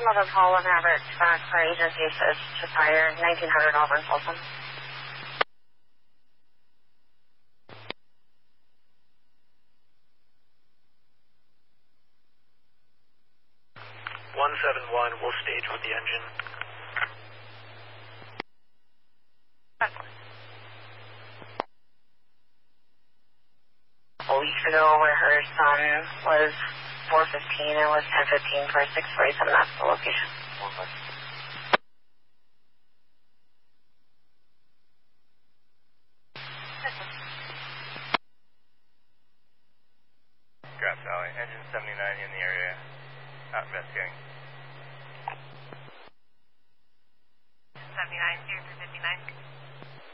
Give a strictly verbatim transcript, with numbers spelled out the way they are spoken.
eleven Paul, eleven Robert, back for agency assist to fire nineteen hundred Auburn Folsom. one seven one, we'll stage with the engine. A week ago where her son was four fifteen and was ten fifteen for six forty-seven, that's the location. Grass Valley, engine seventy-nine in the area, out investigating.